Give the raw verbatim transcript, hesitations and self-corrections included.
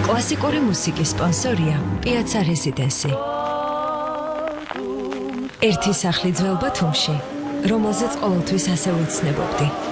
კლასიკური მუსიკის სპონსორია პიაცა რეზიდენსი. ერთი სახლი ძველ ბათუმში, რომელზეც ყოველთვის ასე ვუცნებობდი.